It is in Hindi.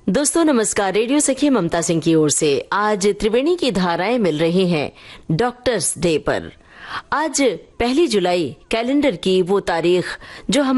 दोस्तों नमस्कार। रेडियो सखी ममता सिंह की ओर से आज त्रिवेणी की धाराएं मिल रही हैं डॉक्टर्स डे पर। आज 1 जुलाई कैलेंडर की वो तारीख जो